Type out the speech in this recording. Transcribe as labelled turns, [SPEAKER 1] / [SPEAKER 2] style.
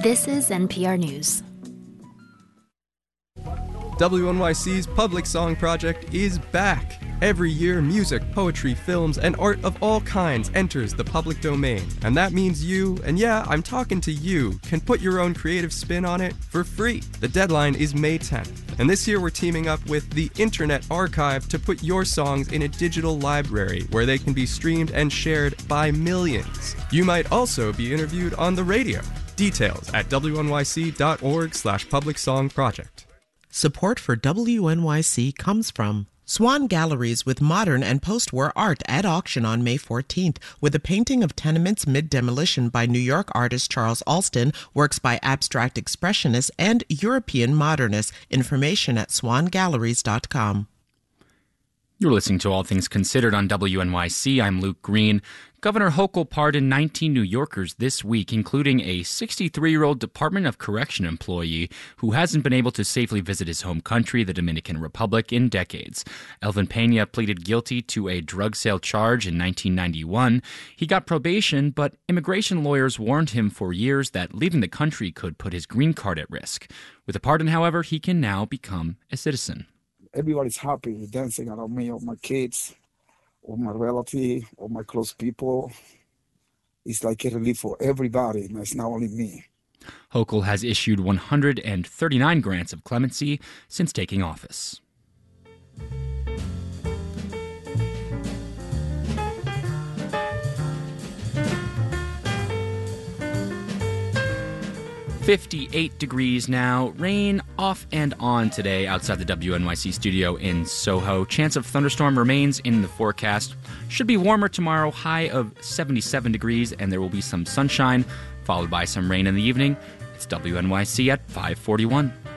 [SPEAKER 1] This is NPR News.
[SPEAKER 2] WNYC's Public Song Project is back. Every year, music, poetry, films, and art of all kinds enters the public domain. And that means you, and yeah, I'm talking to you, can put your own creative spin on it for free. The deadline is May 10th. And this year we're teaming up with the Internet Archive to put your songs in a digital library where they can be streamed and shared by millions. You might also be interviewed on the radio. Details at wnyc.org/publicsongproject.
[SPEAKER 3] Support for WNYC comes from Swan Galleries with modern and post-war art at auction on May 14th with a painting of tenements mid-demolition by New York artist Charles Alston, works by abstract expressionists and European modernists. Information at swangalleries.com.
[SPEAKER 4] You're listening to All Things Considered on WNYC. I'm Luke Green. Governor Hochul pardoned 19 New Yorkers this week, including a 63-year-old Department of Correction employee who hasn't been able to safely visit his home country, the Dominican Republic, in decades. Elvin Pena pleaded guilty to a drug sale charge in 1991. He got probation, but immigration lawyers warned him for years that leaving the country could put his green card at risk. With a pardon, however, he can now become a citizen.
[SPEAKER 5] Everybody's happy dancing around me, or my kids, or my relative, or my close people. It's like a relief for everybody, and it's not only me.
[SPEAKER 4] Hochul has issued 139 grants of clemency since taking office. 58 degrees now. Rain off and on today outside the WNYC studio in Soho. Chance of thunderstorm remains in the forecast. Should be warmer tomorrow, high of 77 degrees, and there will be some sunshine, followed by some rain in the evening. It's WNYC at 5:41.